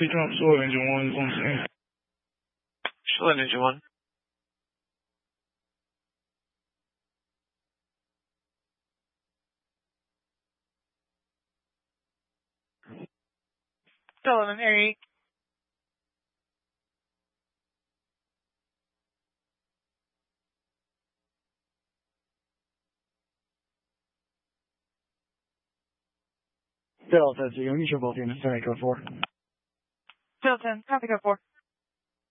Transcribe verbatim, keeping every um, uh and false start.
Copy, drop soil engine one, one second. Soil engine one. Sullivan, Harry. Delta, do you need your both units to Echo four? Delta, copy code four.